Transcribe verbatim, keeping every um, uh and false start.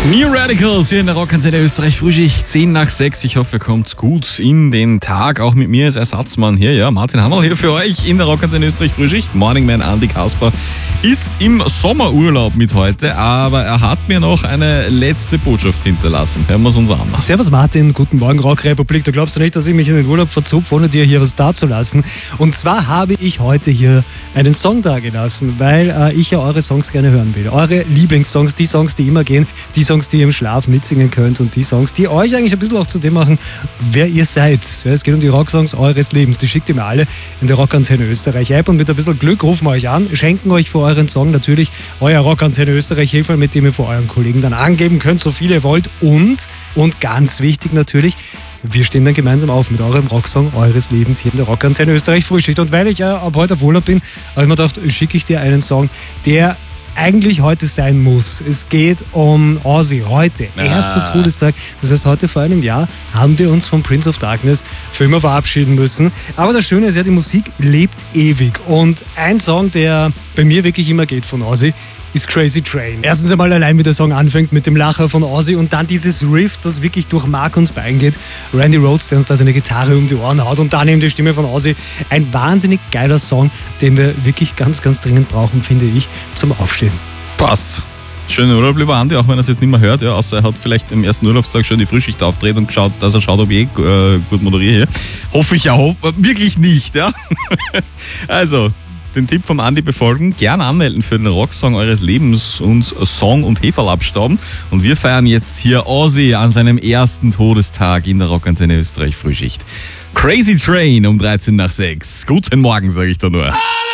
New Radicals hier in der Rockantenne Österreich Frühschicht, zehn nach sechs. Ich hoffe, ihr kommt gut in den Tag. Auch mit mir als Ersatzmann hier, ja, Martin Hammerl hier für euch in der Rockantenne Österreich Frühschicht. Morningman Andi Kasper ist im Sommerurlaub mit heute, aber er hat mir noch eine letzte Botschaft hinterlassen. Hören wir es uns an. Servus Martin, guten Morgen Rockrepublik. Du glaubst du nicht, dass ich mich in den Urlaub verzupfe, ohne dir hier was dazulassen? Und zwar habe ich heute hier einen Song dagelassen, weil äh, ich ja eure Songs gerne hören will. Eure Lieblingssongs, die Songs, die immer gehen, die Songs, die ihr im Schlaf mitsingen könnt und die Songs, die euch eigentlich ein bisschen auch zu dem machen, wer ihr seid. Ja, es geht um die Rocksongs eures Lebens. Die schickt ihr mir alle in der Rockantenne Österreich App und mit ein bisschen Glück rufen wir euch an, schenken euch für euren Song natürlich euer Rockantenne Österreich Hilfe, mit dem ihr vor euren Kollegen dann angeben könnt, so viel ihr wollt. Und, und ganz wichtig natürlich, wir stehen dann gemeinsam auf mit eurem Rocksong eures Lebens hier in der Rockantenne Österreich Frühschicht. Und weil ich ja ab heute auf Urlaub bin, habe ich mir gedacht, schicke ich dir einen Song, der eigentlich heute sein muss. Es geht um Ozzy. Heute, ah. erster Todestag. Das heißt, heute vor einem Jahr haben wir uns von Prince of Darkness für immer verabschieden müssen. Aber das Schöne ist ja, die Musik lebt ewig. Und ein Song, der bei mir wirklich immer geht von Ozzy, ist Crazy Train. Erstens einmal allein, wie der Song anfängt mit dem Lacher von Ozzy und dann dieses Riff, das wirklich durch Mark und Bein geht. Randy Rhoads, der uns da seine Gitarre um die Ohren haut und dann eben die Stimme von Ozzy. Ein wahnsinnig geiler Song, den wir wirklich ganz, ganz dringend brauchen, finde ich, zum Aufstehen. Passt. Schönen Urlaub, lieber Andi, auch wenn er es jetzt nicht mehr hört. Ja, außer er hat vielleicht am ersten Urlaubstag schon die Frühschicht aufgedreht und geschaut, dass er schaut, ob ich eh äh, gut moderiere. Hoffe ich auch. Wirklich nicht, ja. Also, den Tipp vom Andi befolgen, gerne anmelden für den Rocksong eures Lebens und Song und Heferl abstauben. Und wir feiern jetzt hier Ozzy an seinem ersten Todestag in der Rockantenne Österreich Frühschicht. Crazy Train um dreizehn nach sechs. Guten Morgen, sage ich da nur.